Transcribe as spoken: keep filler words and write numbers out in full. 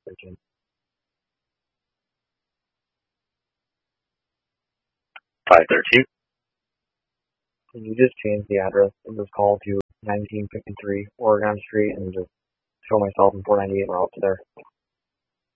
thirteen. five thirteen. Can you just change the address of this call to nineteen fifty-three Oregon Street and just show myself in four ninety-eight route to there?